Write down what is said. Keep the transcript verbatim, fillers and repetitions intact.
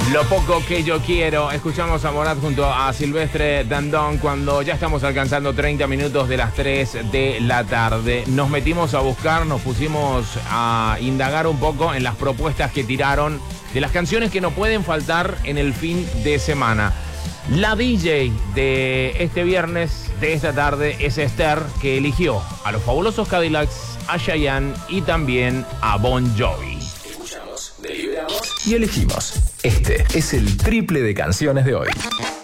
Lo poco que yo quiero. Escuchamos a Morat junto a Silvestre Dangond cuando ya estamos alcanzando treinta minutos de las tres de la tarde. Nos metimos a buscar, nos pusimos a indagar un poco en las propuestas que tiraron de las canciones que no pueden faltar en el fin de semana. La D J de este viernes, de esta tarde, es Esther, que eligió a los Fabulosos Cadillacs, a Chayanne y también a Bon Jovi. Escuchamos, deliberamos y elegimos. Este es el triple de canciones de hoy.